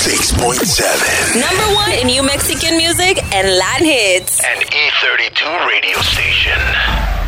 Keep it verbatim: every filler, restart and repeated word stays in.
six point seven. Number one in New Mexican music and Latin hits. An E thirty-two radio station.